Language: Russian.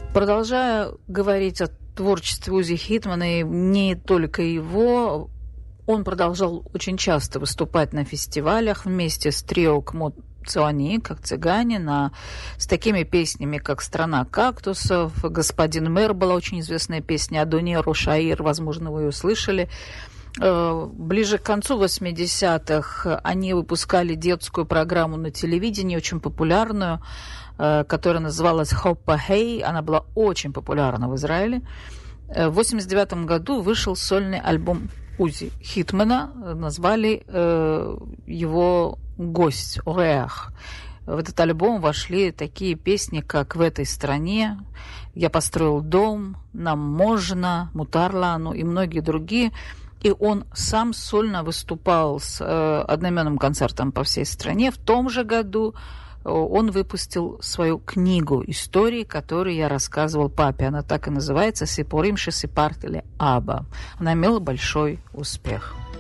Продолжая говорить о творчестве Узи Хитмана, и не только его, он продолжал очень часто выступать на фестивалях вместе с трио Кмо Цуани, как цыгане, с такими песнями, как «Страна кактусов», «Господин мэр» была очень известная песня, «Адония Рошаир», возможно, вы ее слышали. Ближе к концу 80-х они выпускали детскую программу на телевидении, очень популярную, которая называлась «Хоппа Хей». Она была очень популярна в Израиле. В 89 году вышел сольный альбом Узи Хитмана. Назвали его «Гость», «Ореах». В этот альбом вошли такие песни, как «В этой стране», «Я построил дом», «Нам можно», «Мутарлану» и многие другие. И он сам сольно выступал с одноименным концертом по всей стране. В том же году он выпустил свою книгу истории, которую я рассказывал папе. Она так и называется «Сипорим шесипарт или Аба». Она имела большой успех.